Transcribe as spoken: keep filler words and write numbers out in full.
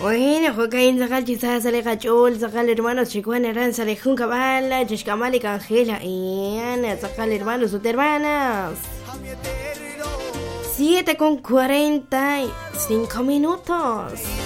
Bueno, Joaquín, sacal quizás sale cachul, sacal hermanos chicuan eran sale jun cabala, chishkamali cangela, y ana, sacal hermanos sus hermanas. Siete con cuarenta y cinco minutos.